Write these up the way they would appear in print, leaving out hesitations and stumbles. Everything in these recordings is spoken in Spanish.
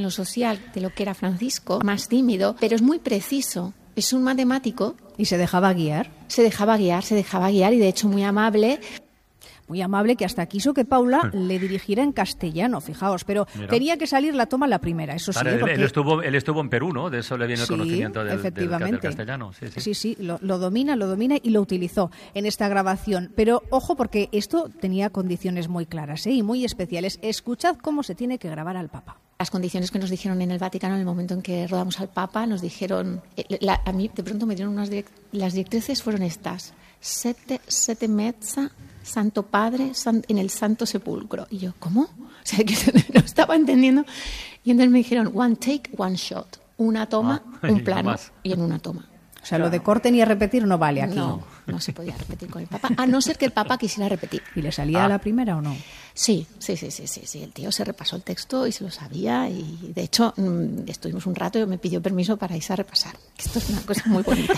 lo social de lo que era Francisco, más tímido, pero es muy preciso. Es un matemático. ¿Y se dejaba guiar? Se dejaba guiar y de hecho muy amable. Muy amable, que hasta quiso que Paula le dirigiera en castellano, fijaos, pero tenía que salir la toma la primera, eso sí. Claro, porque... él estuvo en Perú, ¿no? De eso le viene el conocimiento del castellano. Sí, lo domina y lo utilizó en esta grabación. Pero ojo, porque esto tenía condiciones muy claras y muy especiales. Escuchad cómo se tiene que grabar al Papa. Las condiciones que nos dijeron en el Vaticano en el momento en que rodamos al Papa, nos dijeron, a mí de pronto me dieron las directrices fueron estas: sete mezza, Santo Padre en el Santo Sepulcro. Y yo, ¿cómo? O sea, que no estaba entendiendo. Y entonces me dijeron, one take, one shot. Una toma, un plano y en una toma. O sea, lo de corte ni a repetir no vale aquí. No se podía repetir con el Papa, a no ser que el Papa quisiera repetir. ¿Y le salía a la primera o no? Sí. El tío se repasó el texto y se lo sabía. Y de hecho, estuvimos un rato y me pidió permiso para irse a repasar. Esto es una cosa muy bonita.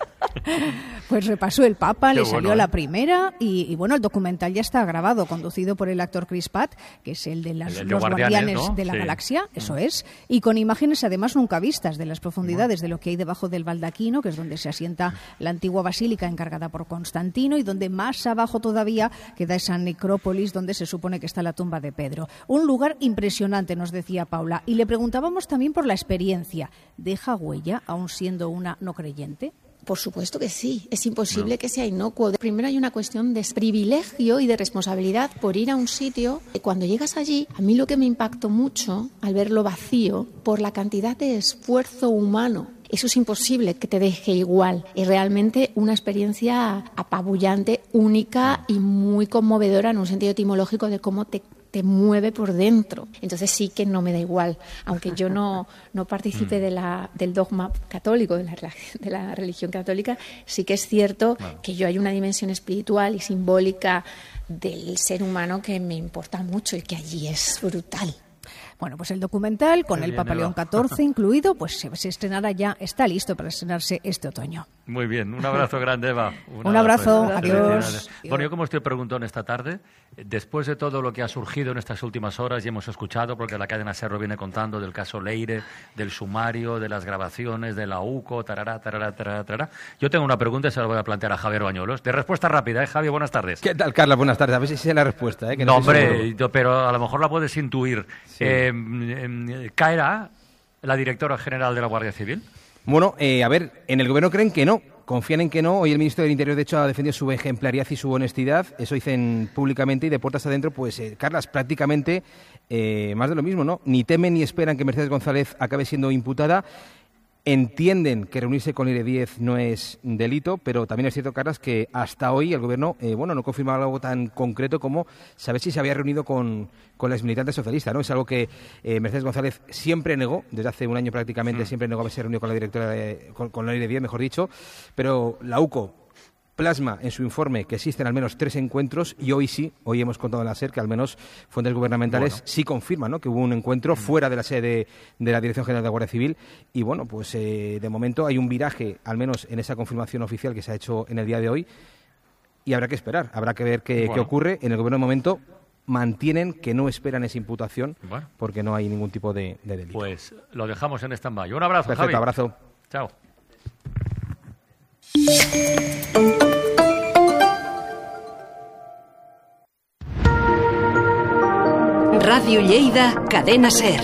Pues repasó el Papa, le salió a la primera y bueno, el documental ya está grabado, conducido por el actor Chris Pratt, que es el de los Guardianes, ¿no? de la Galaxia, eso es, y con imágenes además nunca vistas de las profundidades de lo que hay debajo del baldaquino, que es donde se asienta la antigua basílica encargada por Constantino y donde más abajo todavía queda esa necrópolis donde se supone que está la tumba de Pedro. Un lugar impresionante, nos decía Paula, y le preguntábamos también por la experiencia. ¿Deja huella aún siendo una no creyente? Por supuesto que sí, es imposible que sea inocuo. Primero hay una cuestión de privilegio y de responsabilidad por ir a un sitio. Cuando llegas allí, a mí lo que me impactó mucho al verlo vacío, por la cantidad de esfuerzo humano. Eso es imposible que te deje igual. Es realmente una experiencia apabullante, única y muy conmovedora en un sentido etimológico de cómo te mueve por dentro. Entonces sí que no me da igual, aunque yo no participe del dogma católico, de la religión católica, sí que es cierto que yo hay una dimensión espiritual y simbólica del ser humano que me importa mucho y que allí es brutal. Bueno, pues el documental, con el Papa León XIV incluido, pues se estrenará ya, está listo para estrenarse este otoño. Muy bien, un abrazo grande, Eva. Un abrazo, adiós. Bueno, yo como estoy preguntando esta tarde, después de todo lo que ha surgido en estas últimas horas y hemos escuchado, porque la cadena SER viene contando del caso Leire, del sumario, de las grabaciones, de la UCO, tarará. Yo tengo una pregunta y se la voy a plantear a Javier Bañuelos. De respuesta rápida, Javier, buenas tardes. ¿Qué tal, Carla? Buenas tardes. A ver si sé la respuesta. Que no hombre, pero a lo mejor la puedes intuir. Sí. ¿Caerá la directora general de la Guardia Civil? Bueno, a ver, en el gobierno creen que no. Confían en que no. Hoy el ministro del Interior, de hecho, ha defendido su ejemplaridad y su honestidad. Eso dicen públicamente y de puertas adentro, pues, Carlas, prácticamente más de lo mismo, ¿no? Ni temen ni esperan que Mercedes González acabe siendo imputada. Entienden que reunirse con Leire Díez no es delito, pero también es cierto, Carlas, que hasta hoy el Gobierno no confirma algo tan concreto como saber si se había reunido con la exmilitante socialista, ¿no? Es algo que Mercedes González siempre negó, desde hace un año prácticamente, siempre negó haberse reunido con la directora, con Leire Díez, mejor dicho, pero la UCO plasma en su informe que existen al menos 3 encuentros y hoy hemos contado en la SER que al menos fuentes gubernamentales sí confirman, ¿no?, que hubo un encuentro fuera de la sede de la Dirección General de la Guardia Civil y bueno, pues de momento hay un viraje, al menos en esa confirmación oficial que se ha hecho en el día de hoy y habrá que esperar, habrá que ver qué ocurre. En el gobierno de momento mantienen que no esperan esa imputación porque no hay ningún tipo de delito. Pues lo dejamos en stand-by. Un abrazo, perfecto, Javi. Abrazo. Chao. Ràdio Lleida, cadena SER.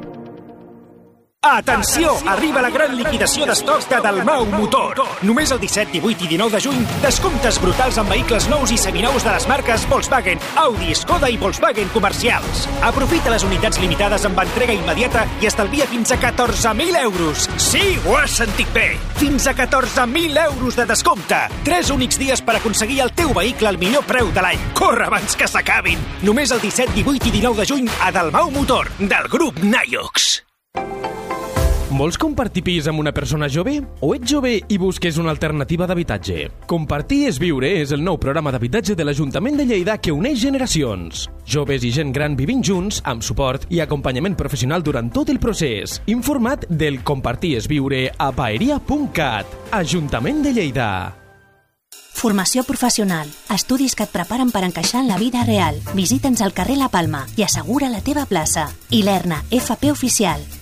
Atenció! Arriba la gran liquidació d'estocs de Dalmau Motor. Només el 17, 18 i 19 de juny, descomptes brutals en vehicles nous i seminous de les marques Volkswagen, Audi, Skoda i Volkswagen comercials. Aprofita les unitats limitades amb entrega immediata i estalvia fins a 14.000 euros. Sí, ho has sentit bé! Fins a 14.000 euros de descompte! 3 únics dies per aconseguir el teu vehicle al millor preu de l'any. Corre abans que s'acabin! Només el 17, 18 i 19 de juny a Dalmau Motor, del grup Naiox. Vols compartir pis amb una persona jove? O ets jove i busques una alternativa d'habitatge? Compartir és viure és el nou programa d'habitatge de l'Ajuntament de Lleida que uneix generacions. Joves i gent gran vivint junts, amb suport i acompanyament professional durant tot el procés. Informat del Compartir és viure a paeria.cat. Ajuntament de Lleida. Formació professional. Estudis que et preparen per encaixar en la vida real. Visita'ns al carrer La Palma i assegura la teva plaça. I l'ERNA, FP Oficial.